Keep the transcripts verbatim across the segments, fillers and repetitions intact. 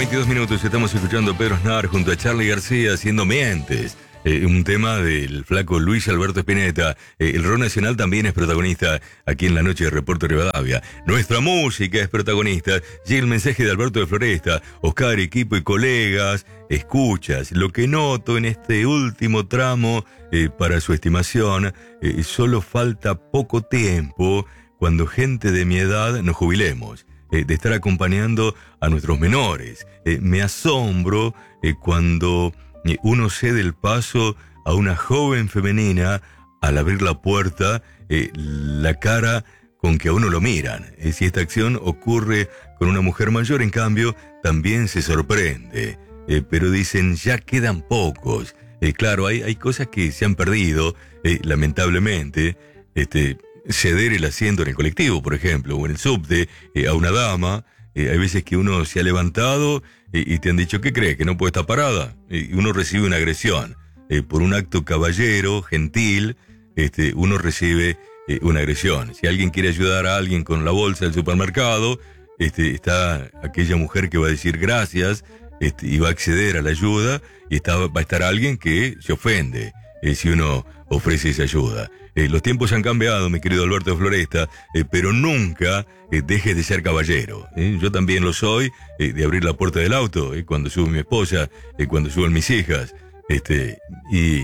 veintidós minutos, estamos escuchando a Pedro Aznar junto a Charly García haciendo Mientes. Eh, un tema del flaco Luis Alberto Spinetta. Eh, el rock nacional también es protagonista aquí en la noche de Reporto Rivadavia. Nuestra música es protagonista. Llega el mensaje de Alberto de Floresta. Oscar, equipo y colegas, escuchas. Lo que noto en este último tramo eh, para su estimación, eh, solo falta poco tiempo cuando gente de mi edad nos jubilemos. Eh, de estar acompañando a nuestros menores. Eh, me asombro eh, cuando eh, uno cede el paso a una joven femenina al abrir la puerta, eh, la cara con que a uno lo miran. Eh, si esta acción ocurre con una mujer mayor, en cambio, también se sorprende. Eh, pero dicen, ya quedan pocos. Eh, claro, hay, hay cosas que se han perdido, eh, lamentablemente, este... ceder el asiento en el colectivo, por ejemplo, o en el subte, eh, a una dama. Eh, hay veces que uno se ha levantado eh, y te han dicho, ¿qué crees? ¿Que no puede estar parada? Eh, y uno recibe una agresión. Eh, por un acto caballero, gentil, este, uno recibe eh, una agresión. Si alguien quiere ayudar a alguien con la bolsa del supermercado, este, está aquella mujer que va a decir gracias este, y va a acceder a la ayuda, y está, va a estar alguien que se ofende eh, si uno ofrece esa ayuda. Eh, los tiempos han cambiado, mi querido Alberto Floresta, eh, pero nunca eh, dejes de ser caballero. Eh. Yo también lo soy, eh, de abrir la puerta del auto, eh, cuando sube mi esposa, eh, cuando suben mis hijas. Este, y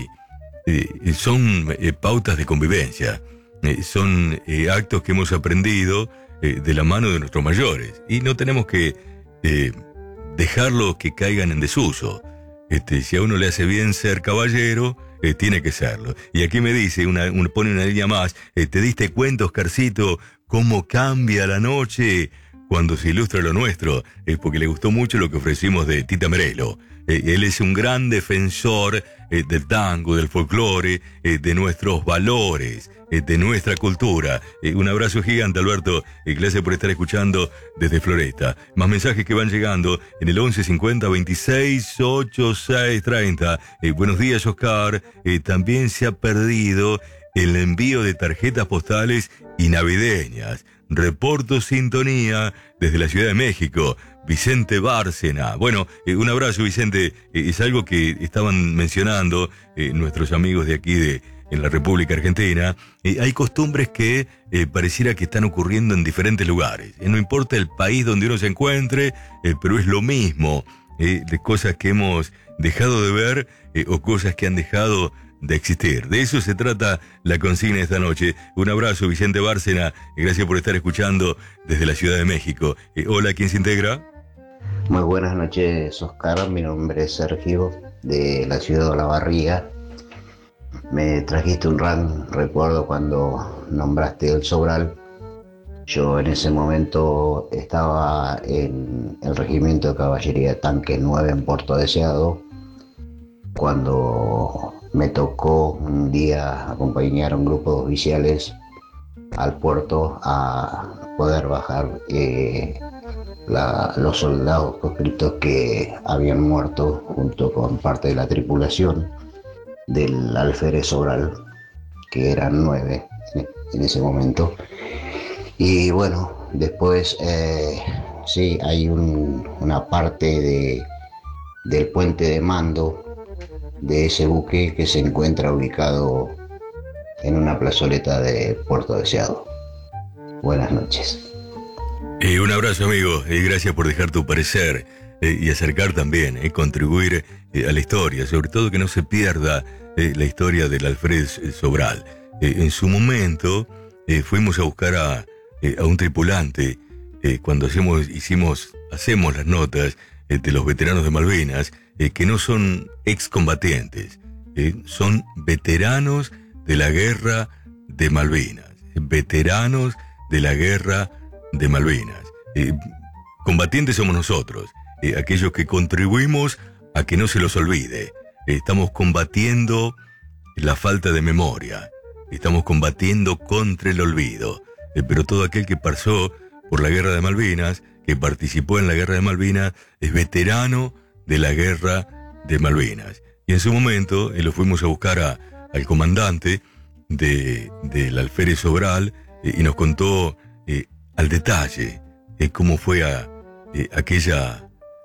eh, son eh, pautas de convivencia, eh, son eh, actos que hemos aprendido eh, de la mano de nuestros mayores. Y no tenemos que eh, dejarlos que caigan en desuso. Este, si a uno le hace bien ser caballero, eh, tiene que serlo. Y aquí me dice, una, una, pone una línea más, eh, ¿te diste cuenta, Oscarcito, cómo cambia la noche cuando se ilustra lo nuestro? Eh, porque le gustó mucho lo que ofrecimos de Tita Merelo. Eh, él es un gran defensor eh, del tango, del folclore, eh, de nuestros valores, eh, de nuestra cultura. Eh, un abrazo gigante, Alberto. Eh, gracias por estar escuchando desde Floresta. Más mensajes que van llegando en el once cincuenta veintiséis ochenta y seis treinta. Eh, buenos días, Oscar. Eh, también se ha perdido el envío de tarjetas postales y navideñas. Reporto sintonía desde la Ciudad de México. Vicente Bárcena. Bueno, eh, un abrazo, Vicente. Eh, es algo que estaban mencionando eh, nuestros amigos de aquí de en la República Argentina. Eh, hay costumbres que eh, pareciera que están ocurriendo en diferentes lugares. Eh, no importa el país donde uno se encuentre, eh, pero es lo mismo. Eh, de cosas que hemos dejado de ver eh, o cosas que han dejado de existir. De eso se trata la consigna esta noche. Un abrazo, Vicente Bárcena. Gracias por estar escuchando desde la Ciudad de México. Eh, hola, ¿quién se integra? Muy buenas noches, Oscar. Mi nombre es Sergio, de la ciudad de Olavarría. Me trajiste un gran recuerdo cuando nombraste el Sobral. Yo en ese momento estaba en el Regimiento de Caballería de Tanque nueve en Puerto Deseado, cuando me tocó un día acompañar a un grupo de oficiales al puerto a poder bajar eh, la, los soldados conscriptos que habían muerto junto con parte de la tripulación del alférez Sobral, que eran nueve en, en ese momento. Y bueno, después eh, sí, hay un, una parte de, del puente de mando de ese buque que se encuentra ubicado en una plazoleta de Puerto Deseado. Buenas noches. Eh, un abrazo, amigo, y eh, gracias por dejar tu parecer eh, y acercar también, eh, contribuir eh, a la historia, sobre todo que no se pierda eh, la historia del alférez Sobral. Eh, en su momento eh, fuimos a buscar a, eh, a un tripulante eh, cuando hacemos, hicimos, hacemos las notas eh, de los veteranos de Malvinas, eh, que no son excombatientes, eh, son veteranos de la guerra de Malvinas, veteranos de la guerra de Malvinas. Eh, combatientes somos nosotros, eh, aquellos que contribuimos a que no se los olvide. Eh, estamos combatiendo la falta de memoria, estamos combatiendo contra el olvido. Eh, pero todo aquel que pasó por la guerra de Malvinas, que participó en la guerra de Malvinas, es veterano de la guerra de Malvinas. Y en su momento eh, lo fuimos a buscar a, al comandante de, del alférez Sobral eh, y nos contó eh, al detalle eh, cómo fue a, eh, aquella,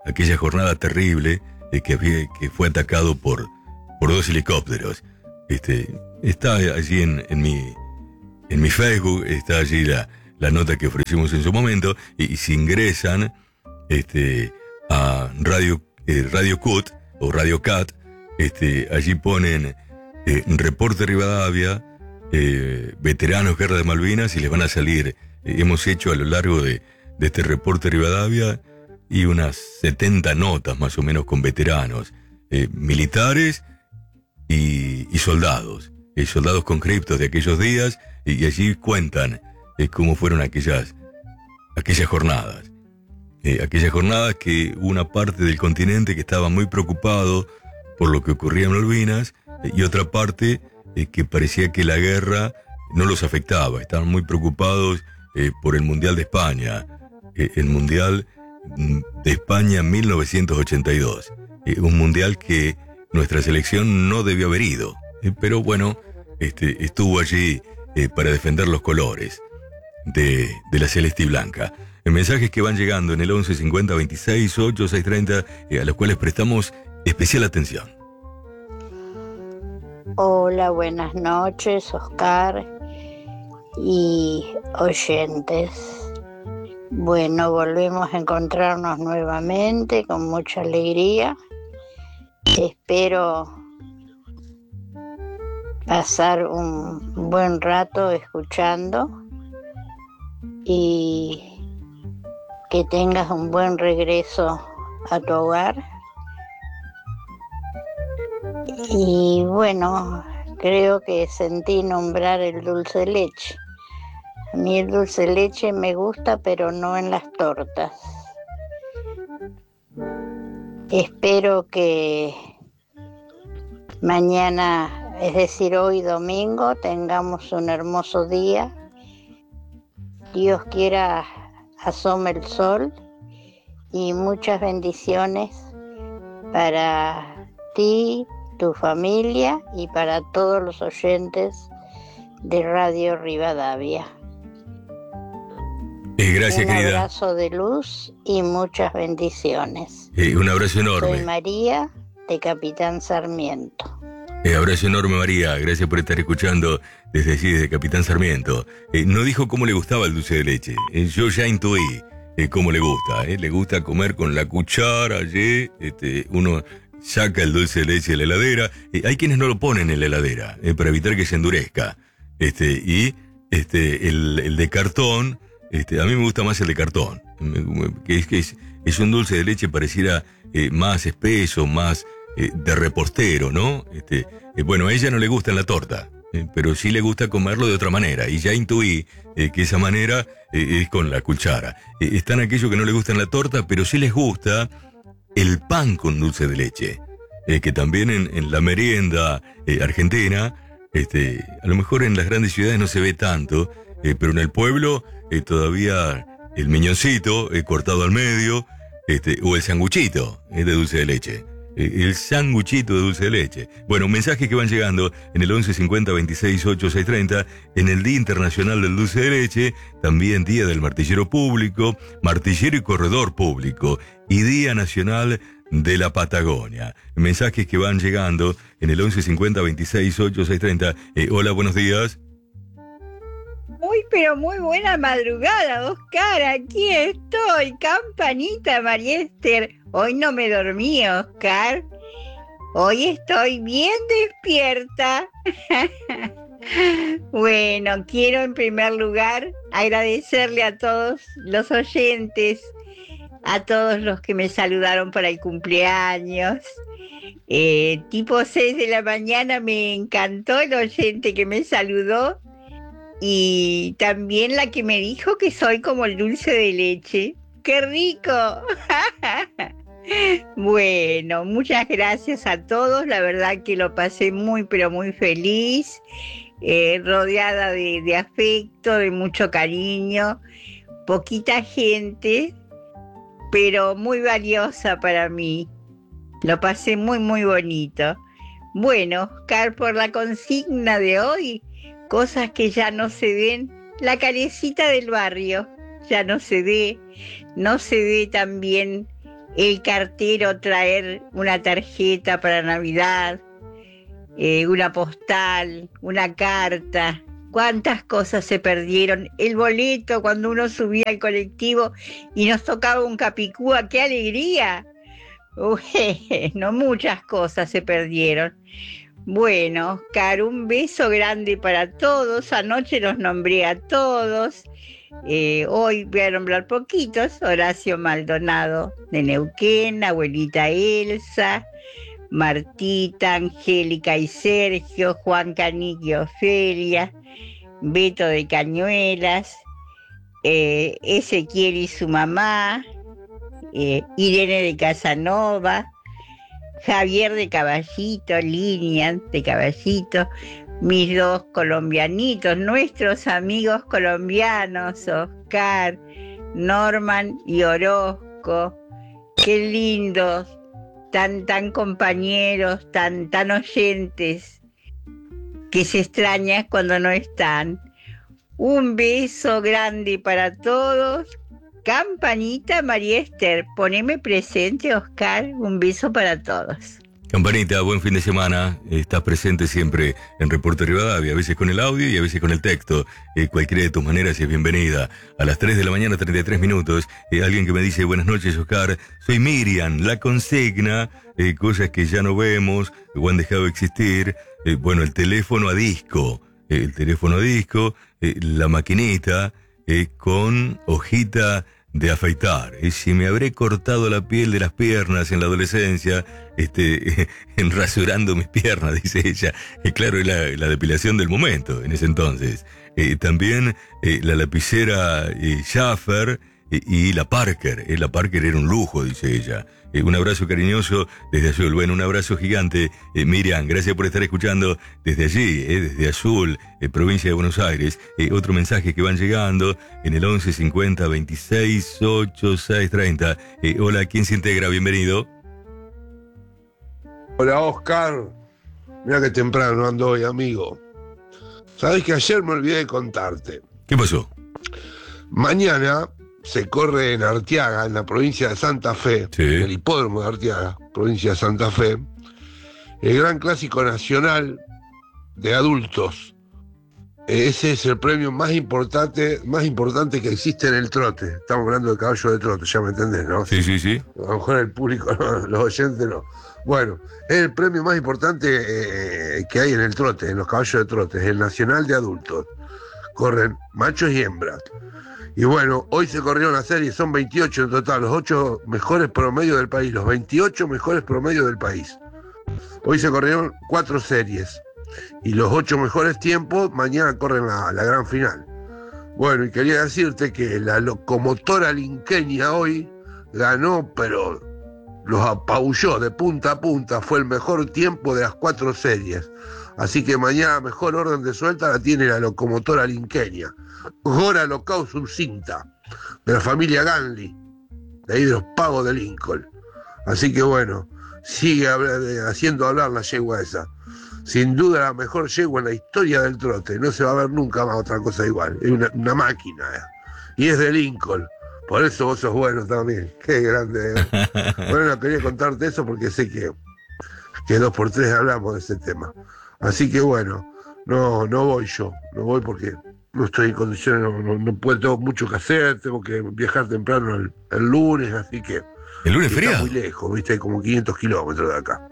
aquella jornada terrible eh, que, había, que fue atacado por, por dos helicópteros. Este, está allí en, en, mi, en mi Facebook, está allí la, la nota que ofrecimos en su momento, y, y si ingresan este, a Radio, eh, Radio Cut o Radio Cat, este, allí ponen eh, Reporte Rivadavia, eh, veteranos Guerra de Malvinas, y les van a salir, eh, hemos hecho a lo largo de, de este Reporte Rivadavia y unas setenta notas más o menos con veteranos, eh, militares y, y soldados, eh, soldados conscriptos de aquellos días, y, y allí cuentan eh, cómo fueron aquellas, aquellas jornadas. Eh, aquellas jornadas que una parte del continente que estaba muy preocupado por lo que ocurría en Malvinas, eh, y otra parte eh, que parecía que la guerra no los afectaba, estaban muy preocupados eh, por el Mundial de España, eh, el Mundial de España mil novecientos ochenta y dos, eh, un mundial que nuestra selección no debió haber ido, eh, pero bueno, este, estuvo allí eh, para defender los colores de, de la celeste y blanca. En mensajes que van llegando en el once cincuenta veintiséis ocho seis treinta, eh, a los cuales prestamos especial atención. Hola, buenas noches, Oscar y oyentes. Bueno, volvemos a encontrarnos nuevamente con mucha alegría. Espero pasar un buen rato escuchando y que tengas un buen regreso a tu hogar. Y bueno, creo que sentí nombrar el dulce de leche. A mí el dulce de leche me gusta, pero no en las tortas. Espero que mañana, es decir, hoy domingo, tengamos un hermoso día. Dios quiera asome el sol y muchas bendiciones para ti, tu familia y para todos los oyentes de Radio Rivadavia. Eh, gracias, un querida. Un abrazo de luz y muchas bendiciones. Eh, un abrazo enorme. Soy María, de Capitán Sarmiento. Eh, abrazo enorme, María. Gracias por estar escuchando desde allí, desde Capitán Sarmiento. Eh, no dijo cómo le gustaba el dulce de leche. Eh, yo ya intuí eh, cómo le gusta. Eh. Le gusta comer con la cuchara allí. Este, uno saca el dulce de leche de la heladera. Eh, hay quienes no lo ponen en la heladera eh, para evitar que se endurezca. Este, y este, el, el de cartón... Este, a mí me gusta más el de cartón, que es, que es, es un dulce de leche pareciera eh, más espeso, más eh, de repostero, ¿no? Este, eh, bueno, a ella no le gusta en la torta, eh, pero sí le gusta comerlo de otra manera, y ya intuí eh, que esa manera eh, es con la cuchara. Eh, están aquellos que no les gusta en la torta, pero sí les gusta el pan con dulce de leche, eh, que también en, en la merienda eh, argentina, este, a lo mejor en las grandes ciudades no se ve tanto, eh, pero en el pueblo... Eh, todavía el miñoncito eh, cortado al medio, este, o el sanguchito eh, de dulce de leche. Eh, el sanguchito de dulce de leche. Bueno, mensajes que van llegando en el once cincuenta veintiséis ocho seis treinta, en el Día Internacional del Dulce de Leche, también Día del Martillero Público, Martillero y Corredor Público, y Día Nacional de la Patagonia. Mensajes que van llegando en el once cincuenta veintiséis ocho seis treinta. Eh, hola, buenos días. Muy, pero muy buena madrugada, Oscar. Aquí estoy, campanita, María Esther. Hoy no me dormí, Oscar. Hoy estoy bien despierta. Bueno, quiero en primer lugar agradecerle a todos los oyentes, a todos los que me saludaron para el cumpleaños. Eh, tipo seis de la mañana me encantó el oyente que me saludó. Y también la que me dijo que soy como el dulce de leche. ¡Qué rico! Bueno, muchas gracias a todos. La verdad que lo pasé muy, pero muy feliz. Eh, rodeada de, de afecto, de mucho cariño. Poquita gente, pero muy valiosa para mí. Lo pasé muy, muy bonito. Bueno, Oscar, por la consigna de hoy... Cosas que ya no se ven, la calecita del barrio ya no se ve, no se ve también el cartero traer una tarjeta para Navidad, eh, una postal, una carta. Cuántas cosas se perdieron. El boleto cuando uno subía al colectivo y nos tocaba un capicúa, ¡qué alegría! Bueno, muchas cosas se perdieron. Bueno, Oscar, un beso grande para todos. Anoche los nombré a todos. Eh, hoy voy a nombrar poquitos. Horacio Maldonado de Neuquén, abuelita Elsa, Martita, Angélica y Sergio, Juan Canique y Ofelia, Beto de Cañuelas, eh, Ezequiel y su mamá, eh, Irene de Casanova, Javier de Caballito, Linian de Caballito, mis dos colombianitos, nuestros amigos colombianos, Oscar, Norman y Orozco, qué lindos, tan, tan compañeros, tan, tan oyentes, que se extraña cuando no están. Un beso grande para todos. Campanita, María Esther, poneme presente, Oscar, un beso para todos. Campanita, buen fin de semana. Estás presente siempre en Reporte Rivadavia, a veces con el audio y a veces con el texto. Eh, cualquiera de tus maneras es bienvenida. A las tres de la mañana, treinta y tres minutos, eh, alguien que me dice, buenas noches, Oscar, soy Miriam, la consigna, eh, cosas que ya no vemos o han dejado de existir. Eh, bueno, el teléfono a disco, eh, el teléfono a disco, eh, la maquinita eh, con hojita de afeitar. Eh, si me habré cortado la piel de las piernas en la adolescencia, este, en rasurando mis piernas, dice ella. Eh, claro, es la, la depilación del momento en ese entonces. Eh, también eh, la lapicera eh, Schaffer eh, y la Parker. Eh, la Parker era un lujo, dice ella. Eh, un abrazo cariñoso desde Azul. Bueno, un abrazo gigante. Eh, Miriam, gracias por estar escuchando desde allí, eh, desde Azul, eh, provincia de Buenos Aires. Eh, otro mensaje que van llegando en el once cincuenta veintiséis ochenta y seis treinta. Eh, hola, ¿quién se integra? Bienvenido. Hola, Oscar. Mira que temprano ando hoy, amigo. Sabes que ayer me olvidé de contarte. ¿Qué pasó? Mañana se corre en Arteaga, en la provincia de Santa Fe, sí. En el hipódromo de Arteaga, provincia de Santa Fe, el Gran Clásico Nacional de Adultos. Ese es el premio más importante, más importante que existe en el trote. Estamos hablando de caballo de trote, ya me entendés, ¿no? Sí, sí, sí. A lo mejor el público, no, los oyentes no. Bueno, es el premio más importante eh, que hay en el trote, en los caballos de trote, es el Nacional de Adultos. Corren machos y hembras. Y bueno, hoy se corrió una serie, son veintiocho en total, los ocho mejores promedios del país, los veintiocho mejores promedios del país. Hoy se corrieron cuatro series. Y los ocho mejores tiempos, mañana corren la, la gran final. Bueno, y quería decirte que la locomotora linqueña hoy ganó, pero los apabulló de punta a punta, fue el mejor tiempo de las cuatro series. Así que mañana mejor orden de suelta la tiene la locomotora linqueña. Gora Locao Subcinta, de la familia Ganley, de ahí de los Pagos de Lincoln. Así que bueno, sigue haciendo hablar la yegua esa. Sin duda la mejor yegua en la historia del trote, no se va a ver nunca más otra cosa igual, es una, una máquina, ¿eh? Y es de Lincoln, por eso vos sos bueno también, qué grande, ¿eh? Bueno, quería contarte eso porque sé que, que dos por tres hablamos de ese tema, así que bueno, no, no voy yo, no voy porque no estoy en condiciones, no, no, no puedo, tengo mucho que hacer, tengo que viajar temprano el, el lunes, así que... ¿El lunes feriado? Está muy lejos, viste, como quinientos kilómetros de acá.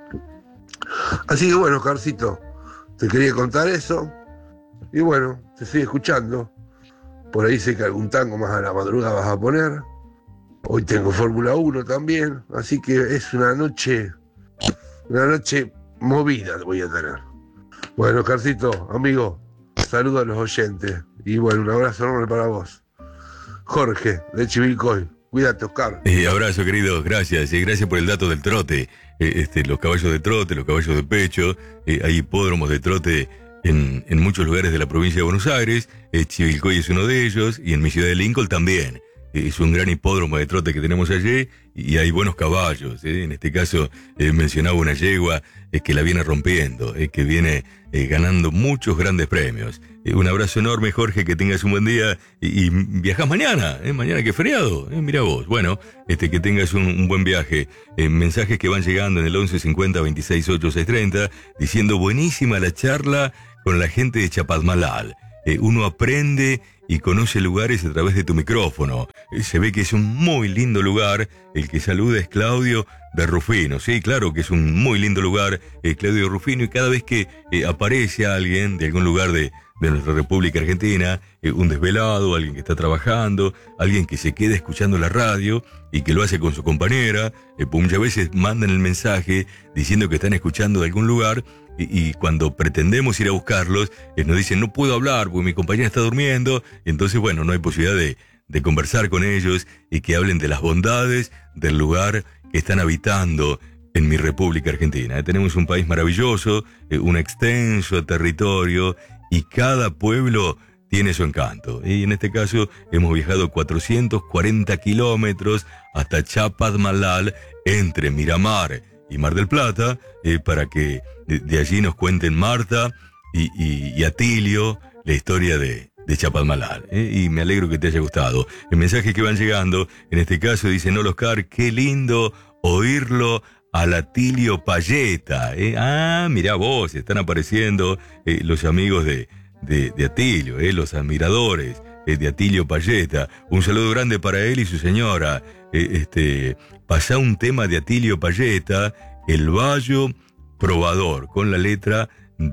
Así que bueno, Oscarcito, te quería contar eso. Y bueno, te sigue escuchando. Por ahí sé que algún tango más a la madrugada vas a poner. Hoy tengo Fórmula uno también. Así que es una noche, una noche movida voy a tener. Bueno, Oscarcito, amigo, saludo a los oyentes. Y bueno, un abrazo enorme para vos. Jorge, de Chivilcoy. Cuídate, Oscar. Eh, abrazo, querido, gracias. Y gracias por el dato del trote. Eh, este, los caballos de trote, los caballos de pecho. Eh, hay hipódromos de trote en, en muchos lugares de la provincia de Buenos Aires. Eh, Chivilcoy es uno de ellos. Y en mi ciudad de Lincoln también. eh, es un gran hipódromo de trote que tenemos allí y hay buenos caballos. Eh. En este caso eh, mencionaba una yegua eh, que la viene rompiendo, eh, que viene eh, ganando muchos grandes premios. Eh, un abrazo enorme, Jorge, que tengas un buen día y, y viajás mañana, eh, mañana que es feriado, eh, mira vos. Bueno, este, que tengas un, un buen viaje. Eh, mensajes que van llegando en el once cincuenta veintiséis ocho seis treinta diciendo buenísima la charla con la gente de Chapadmalal. Eh, uno aprende y conoce lugares a través de tu micrófono. Eh, se ve que es un muy lindo lugar. El que saluda es Claudio de Rufino. Sí, claro que es un muy lindo lugar, eh, Claudio de Rufino, y cada vez que eh, aparece alguien de algún lugar de, de nuestra República Argentina, eh, un desvelado, alguien que está trabajando, alguien que se queda escuchando la radio y que lo hace con su compañera, eh, pues muchas veces mandan el mensaje diciendo que están escuchando de algún lugar. Y, y cuando pretendemos ir a buscarlos, eh, nos dicen, no puedo hablar porque mi compañera está durmiendo. Y entonces, bueno, no hay posibilidad de, de conversar con ellos y que hablen de las bondades del lugar que están habitando en mi República Argentina. Eh, tenemos un país maravilloso, eh, un extenso territorio y cada pueblo tiene su encanto. Y en este caso hemos viajado cuatrocientos cuarenta kilómetros hasta Chapadmalal, entre Miramar y Mar del Plata, eh, para que de, de allí nos cuenten Marta y, y, y Atilio la historia de, de Chapadmalal. Eh, y me alegro que te haya gustado. El mensaje que van llegando, en este caso dice Nolo Oscar, qué lindo oírlo al Atilio Payeta. Eh. Ah, mirá vos, están apareciendo eh, los amigos de, de, de Atilio, eh, los admiradores eh, de Atilio Payeta. Un saludo grande para él y su señora. Eh, este, pasá un tema de Atilio Payeta, El Vallo Probador, con la letra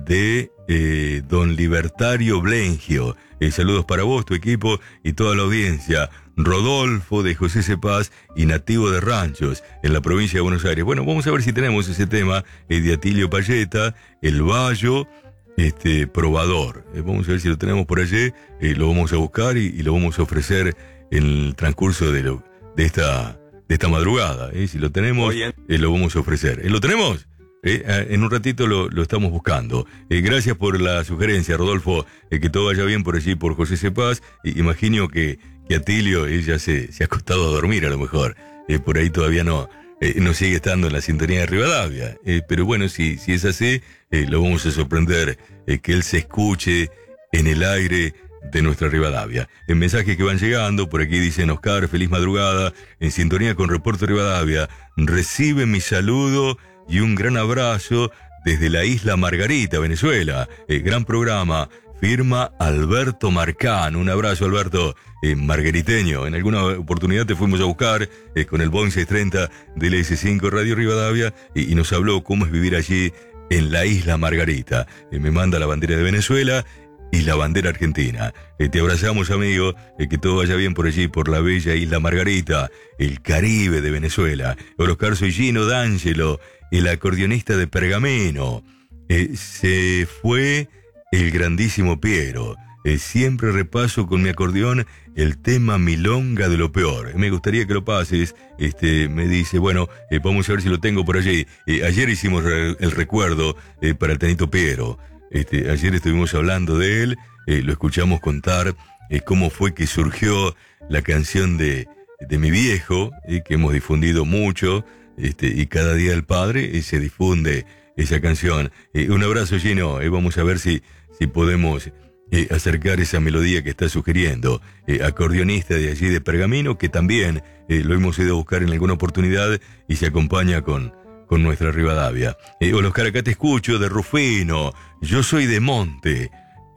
de eh, Don Libertario Blengio. Eh, saludos para vos, tu equipo y toda la audiencia. Rodolfo de José Cepaz y nativo de Ranchos, en la provincia de Buenos Aires. Bueno, vamos a ver si tenemos ese tema eh, de Atilio Payeta, El Vallo este, Probador. Eh, vamos a ver si lo tenemos por allí, eh, lo vamos a buscar y, y lo vamos a ofrecer en el transcurso de lo de esta, de esta madrugada. ¿eh? Si lo tenemos, eh, lo vamos a ofrecer. ¿Eh, ¿Lo tenemos? Eh, en un ratito lo, lo estamos buscando. Eh, gracias por la sugerencia, Rodolfo. Eh, que todo vaya bien por allí, por José Cepaz. Eh, imagino que, que Atilio ella se, se ha acostado a dormir a lo mejor. Eh, por ahí todavía no, eh, no sigue estando en la sintonía de Rivadavia. Eh, pero bueno, si, si es así, eh, lo vamos a sorprender. Eh, que él se escuche en el aire de nuestra Rivadavia. En mensajes que van llegando, por aquí dicen Oscar, feliz madrugada, en sintonía con Reporte Rivadavia, recibe mi saludo y un gran abrazo desde la isla Margarita, Venezuela. Eh, gran programa, firma Alberto Marcán. Un abrazo, Alberto, eh, margariteño. En alguna oportunidad te fuimos a buscar eh, con el Boeing seiscientos treinta de L S cinco Radio Rivadavia y, y nos habló cómo es vivir allí en la isla Margarita. Eh, me manda la bandera de Venezuela y la bandera argentina. Eh, te abrazamos, amigo, eh, que todo vaya bien por allí, por la bella isla Margarita, el Caribe de Venezuela. Oscar, soy Gino D'Angelo, el acordeonista de Pergamino. Eh, se fue el grandísimo Piero. Eh, siempre repaso con mi acordeón el tema Milonga de lo Peor. Me gustaría que lo pases. Este, me dice, bueno, eh, vamos a ver si lo tengo por allí. Eh, ayer hicimos re- el recuerdo eh, para el Tenito Piero. Este, ayer estuvimos hablando de él, eh, lo escuchamos contar eh, cómo fue que surgió la canción de, de mi viejo, eh, que hemos difundido mucho, este, y cada día del padre eh, se difunde esa canción. Eh, un abrazo, Gino, eh, vamos a ver si, si podemos eh, acercar esa melodía que está sugiriendo. Eh, acordeonista de allí de Pergamino, que también eh, lo hemos ido a buscar en alguna oportunidad y se acompaña con... con nuestra Rivadavia. Eh, hola, Oscar, acá te escucho de Rufino. Yo soy de Monte,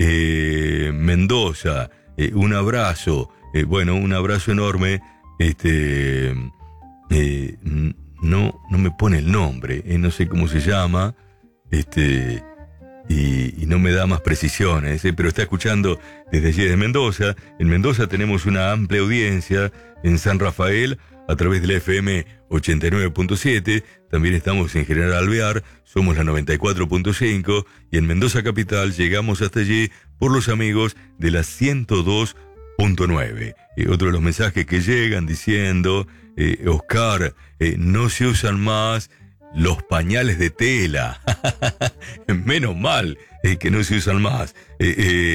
eh, Mendoza. Eh, un abrazo. Eh, bueno, un abrazo enorme. Este, eh, no, no me pone el nombre. Eh, no sé cómo se llama. Este, y, y no me da más precisiones. Eh, pero está escuchando desde allí de Mendoza. En Mendoza tenemos una amplia audiencia. En San Rafael, a través de la F M ochenta y nueve punto siete, también estamos en General Alvear, somos la noventa y cuatro punto cinco, y en Mendoza Capital llegamos hasta allí por los amigos de la ciento dos punto nueve. Y otro de los mensajes que llegan diciendo, eh, Oscar, eh, no se usan más los pañales de tela. Menos mal eh, que no se usan más. Eh, eh,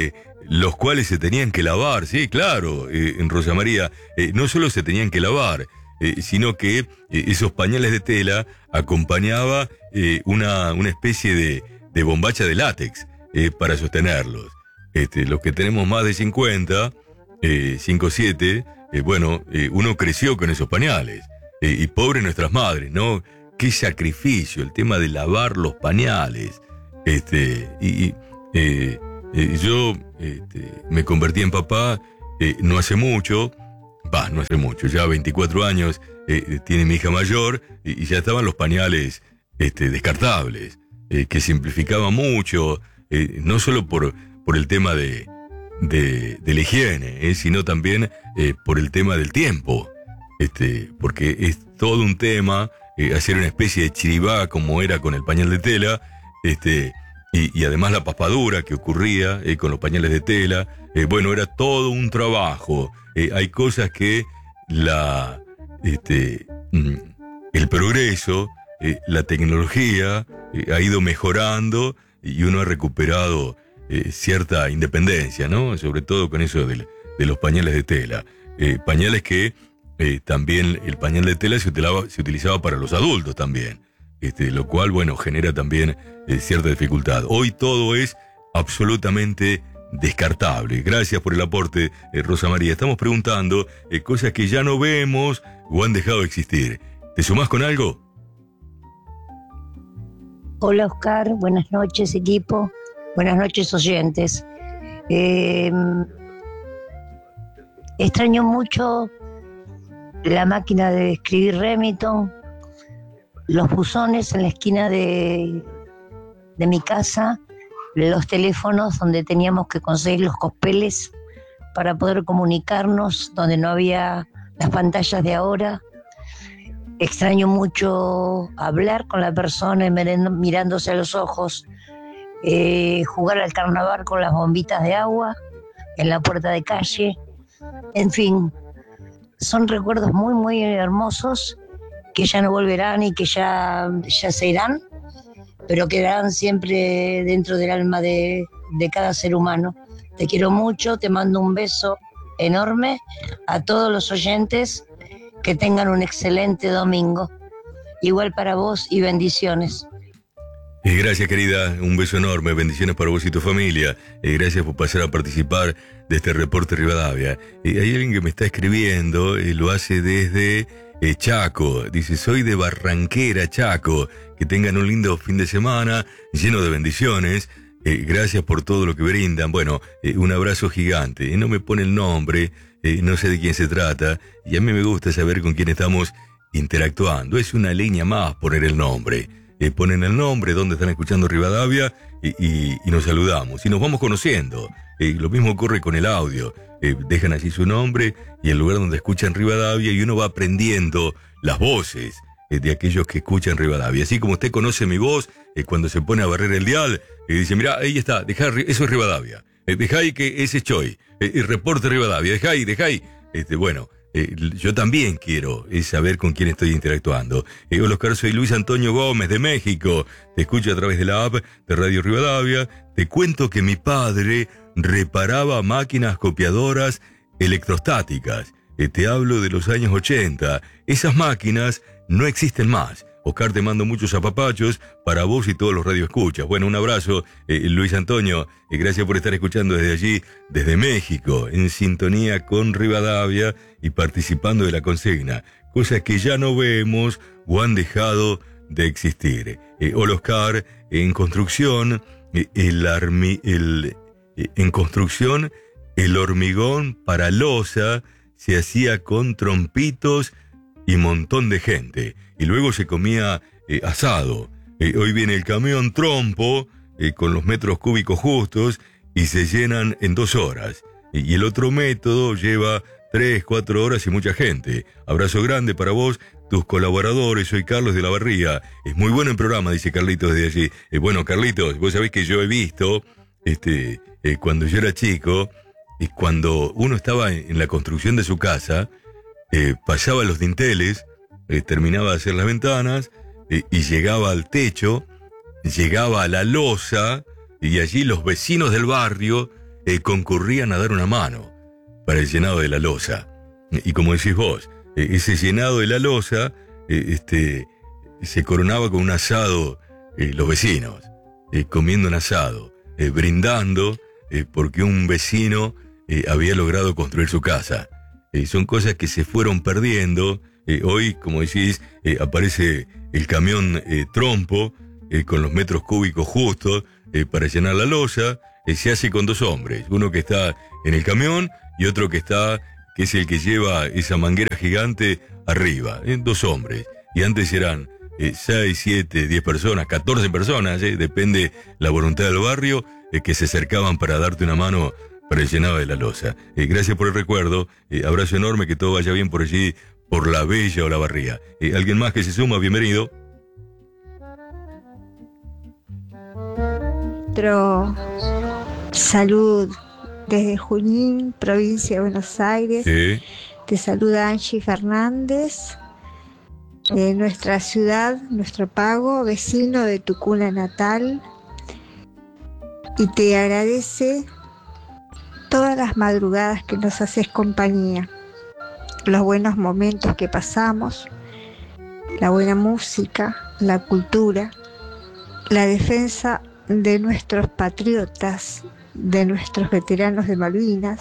los cuales se tenían que lavar, sí, claro, eh, en Rosa María, eh, no solo se tenían que lavar, eh, sino que eh, esos pañales de tela acompañaba eh, una, una especie de, de bombacha de látex eh, para sostenerlos. Este, los que tenemos más de cincuenta, eh, cinco siete, eh, bueno, eh, uno creció con esos pañales. Eh, y pobre nuestras madres, ¿no? Qué sacrificio, el tema de lavar los pañales. Este, y, y eh, eh, yo este, me convertí en papá eh, no hace mucho, va, no hace mucho, ya veinticuatro años eh, tiene mi hija mayor y, y ya estaban los pañales este, descartables, eh, que simplificaba mucho, eh, no solo por, por el tema de, de, de la higiene, eh, sino también eh, por el tema del tiempo, este, porque es todo un tema eh, hacer una especie de chiribá como era con el pañal de tela, este, y, y además la papadura que ocurría eh, con los pañales de tela, eh, bueno, era todo un trabajo. Eh, hay cosas que la, este, mm, el progreso, eh, la tecnología eh, ha ido mejorando y uno ha recuperado eh, cierta independencia, ¿no? Sobre todo con eso de, de los pañales de tela. Eh, pañales que eh, también el pañal de tela se utilizaba, se utilizaba para los adultos también. Este, lo cual, bueno, genera también eh, cierta dificultad. Hoy todo es absolutamente descartable. Gracias por el aporte, eh, Rosa María. Estamos preguntando eh, cosas que ya no vemos o han dejado de existir. ¿Te sumás con algo? Hola Oscar, buenas noches equipo, buenas noches oyentes. Eh, extraño mucho la máquina de escribir Remington, los buzones en la esquina de, de mi casa, los teléfonos donde teníamos que conseguir los cospeles para poder comunicarnos, donde no había las pantallas de ahora. Extraño mucho hablar con la persona y mirándose a los ojos, eh, jugar al carnaval con las bombitas de agua en la puerta de calle. En fin, son recuerdos muy, muy hermosos que ya no volverán y que ya, ya se irán, pero quedarán siempre dentro del alma de, de cada ser humano. Te quiero mucho, te mando un beso enorme a todos los oyentes, que tengan un excelente domingo. Igual para vos y bendiciones. Eh, gracias, querida, un beso enorme, bendiciones para vos y tu familia. Eh, gracias por pasar a participar de este reporte Rivadavia. Eh, hay alguien que me está escribiendo, eh, lo hace desde eh, Chaco. Dice, soy de Barranquera, Chaco. Que tengan un lindo fin de semana, lleno de bendiciones. Eh, gracias por todo lo que brindan. Bueno, eh, un abrazo gigante. Eh, no me pone el nombre, eh, no sé de quién se trata, y a mí me gusta saber con quién estamos interactuando. Es una línea más poner el nombre. Eh, ponen el nombre, dónde están escuchando Rivadavia, y, y, y nos saludamos. Y nos vamos conociendo. Eh, lo mismo ocurre con el audio. Eh, dejan allí su nombre y el lugar donde escuchan Rivadavia, y uno va aprendiendo las voces eh, de aquellos que escuchan Rivadavia. Así como usted conoce mi voz, eh, cuando se pone a barrer el dial, y eh, dice, mirá, ahí está, dejá, eso es Rivadavia. Eh, dejá ahí que ese es Choy. Eh, el reporte Rivadavia, dejá ahí, dejá ahí. Este, bueno, eh, yo también quiero eh, saber con quién estoy interactuando. Eh, hola Oscar, soy Luis Antonio Gómez de México. Te escucho a través de la app de Radio Rivadavia. Te cuento que mi padre reparaba máquinas copiadoras electrostáticas. Eh, te hablo de los años ochenta. Esas máquinas no existen más. Oscar, te mando muchos apapachos para vos y todos los radioescuchas. Bueno, un abrazo, eh, Luis Antonio. Eh, gracias por estar escuchando desde allí, desde México, en sintonía con Rivadavia y participando de la consigna. Cosas que ya no vemos o han dejado de existir. Eh, hola, Oscar, en construcción, eh, el, armi, el, eh, en construcción, el hormigón para losa se hacía con trompitos y montón de gente. Y luego se comía eh, asado. Eh, hoy viene el camión trompo eh, con los metros cúbicos justos y se llenan en dos horas. Y el otro método lleva tres, cuatro horas y mucha gente. Abrazo grande para vos, tus colaboradores. Soy Carlos de la Barría. Es muy bueno el programa, dice Carlitos desde allí. Eh, bueno, Carlitos, vos sabés que yo he visto, este, eh, cuando yo era chico, y cuando uno estaba en, en la construcción de su casa, eh, pasaba los dinteles, Eh, terminaba de hacer las ventanas eh, y llegaba al techo, llegaba a la losa, y allí los vecinos del barrio eh, concurrían a dar una mano para el llenado de la loza. Y como decís vos, eh, ese llenado de la loza eh, este, se coronaba con un asado, eh, los vecinos, eh, comiendo un asado, eh, brindando eh, porque un vecino eh, había logrado construir su casa. Eh, son cosas que se fueron perdiendo. Eh, hoy, como decís, eh, aparece el camión eh, trompo eh, con los metros cúbicos justos eh, para llenar la loza. Eh, se hace con dos hombres, uno que está en el camión y otro que está, que es el que lleva esa manguera gigante arriba. Eh, dos hombres. Y antes eran eh, seis, siete, diez personas, catorce personas, eh, depende la voluntad del barrio, eh, que se acercaban para darte una mano para el llenado de la loza. Eh, gracias por el recuerdo, eh, abrazo enorme, que todo vaya bien por allí, por La Bella o La Barría. Eh, ¿Alguien más que se suma? Bienvenido. Otro salud desde Junín, provincia de Buenos Aires. Sí. Te saluda Angie Fernández, de nuestra ciudad, nuestro pago, vecino de tu cuna natal. Y te agradece todas las madrugadas que nos haces compañía, los buenos momentos que pasamos, la buena música, la cultura, la defensa de nuestros patriotas, de nuestros veteranos de Malvinas,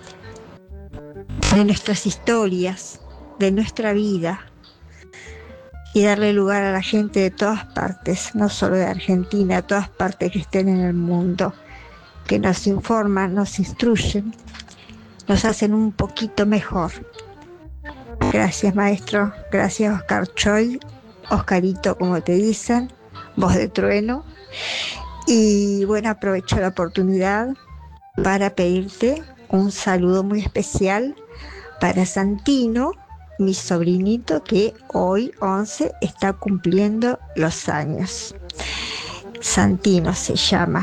de nuestras historias, de nuestra vida, y darle lugar a la gente de todas partes, no solo de Argentina, a todas partes que estén en el mundo, que nos informan, nos instruyen, nos hacen un poquito mejor. Gracias, maestro. Gracias, Oscar Choi, Oscarito, como te dicen, voz de trueno. Y bueno, aprovecho la oportunidad para pedirte un saludo muy especial para Santino, mi sobrinito, que hoy, once, está cumpliendo los años. Santino se llama.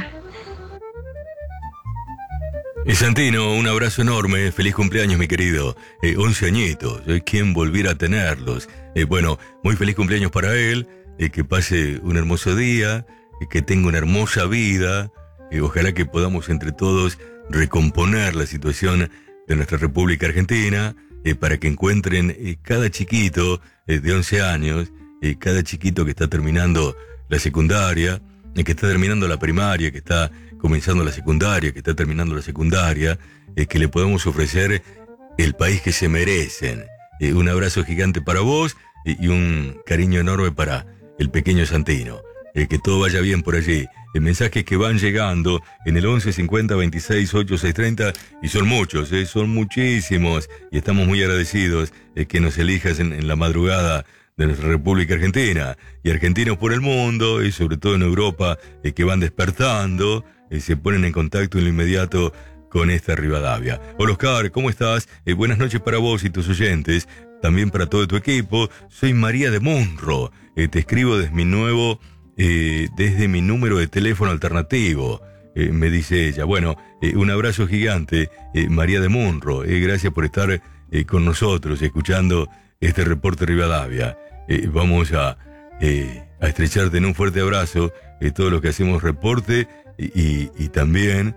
Y Santino, un abrazo enorme, feliz cumpleaños, mi querido. Eh, once añitos, eh, ¿quién volviera a tenerlos? Eh, bueno, muy feliz cumpleaños para él, eh, que pase un hermoso día, eh, que tenga una hermosa vida, eh, ojalá que podamos entre todos recomponer la situación de nuestra República Argentina, eh, para que encuentren eh, cada chiquito eh, de once años, eh, cada chiquito que está terminando la secundaria, eh, que está terminando la primaria, que está comenzando la secundaria, que está terminando la secundaria, eh, que le podamos ofrecer el país que se merecen. Eh, un abrazo gigante para vos eh, y un cariño enorme para el pequeño Santino. Eh, que todo vaya bien por allí. Eh, mensajes que van llegando en el once cincuenta veintiséis ochenta y seis treinta, y son muchos, eh, son muchísimos, y estamos muy agradecidos eh, que nos elijas en, en la madrugada de nuestra República Argentina, y argentinos por el mundo, y sobre todo en Europa, eh, que van despertando, eh, se ponen en contacto en lo inmediato con esta Rivadavia. Hola Oscar, ¿cómo estás? Eh, buenas noches para vos y tus oyentes, también para todo tu equipo. Soy María de Munro, eh, te escribo desde mi nuevo, eh, desde mi número de teléfono alternativo, eh, me dice ella. Bueno, eh, un abrazo gigante, eh, María de Munro, eh, gracias por estar eh, con nosotros, escuchando este reporte Rivadavia. Eh, vamos a, eh, a estrecharte en un fuerte abrazo, eh, todos los que hacemos reporte, y, y, y también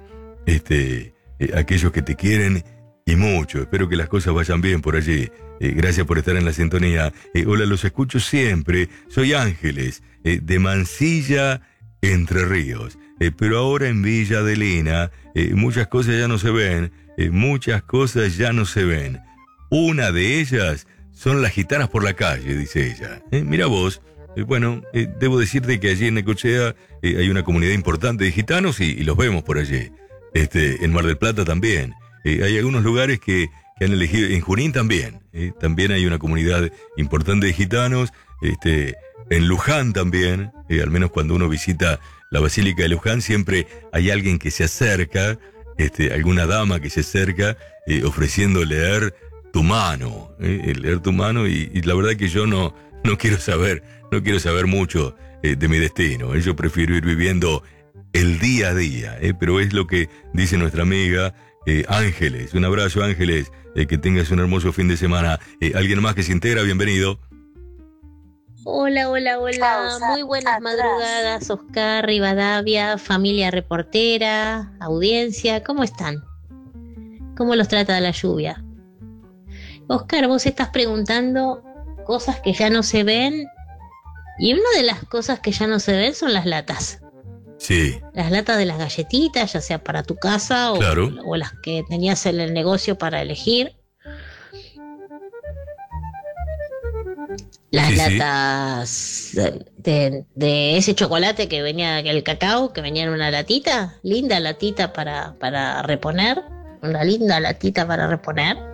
este, eh, aquellos que te quieren y mucho. Espero que las cosas vayan bien por allí. Eh, gracias por estar en la sintonía. Eh, hola, los escucho siempre. Soy Ángeles, eh, de Mansilla, Entre Ríos. Eh, pero ahora en Villa Adelina, eh, muchas cosas ya no se ven. Eh, muchas cosas ya no se ven. Una de ellas son las gitanas por la calle, dice ella. Eh, mira vos. Eh, bueno, eh, debo decirte que allí en Necochea eh, hay una comunidad importante de gitanos y, y los vemos por allí. Este, en Mar del Plata también. Eh, hay algunos lugares que, que han elegido, en Junín también, eh, también hay una comunidad importante de gitanos, este, en Luján también, eh, al menos cuando uno visita la Basílica de Luján, siempre hay alguien que se acerca, este, alguna dama que se acerca, eh, ofreciendo leer tu mano, eh, leer tu mano, y, y la verdad que yo no, no quiero saber, no quiero saber mucho eh, de mi destino, eh, yo prefiero ir viviendo el día a día, eh, pero es lo que dice nuestra amiga, Eh, Ángeles. Un abrazo, Ángeles, eh, que tengas un hermoso fin de semana. Eh, ¿Alguien más que se integra? Bienvenido. Hola, hola, hola. Muy buenas madrugadas, Oscar, Rivadavia, familia reportera, audiencia. ¿Cómo están? ¿Cómo los trata la lluvia? Oscar, vos estás preguntando cosas que ya no se ven y una de las cosas que ya no se ven son las latas. Sí. Las latas de las galletitas, ya sea para tu casa o, Claro. o las que tenías en el negocio para elegir. Las Sí, sí. latas de, de- de ese chocolate que venía, el cacao, que venía en una latita, linda latita para, para reponer, una linda latita para reponer.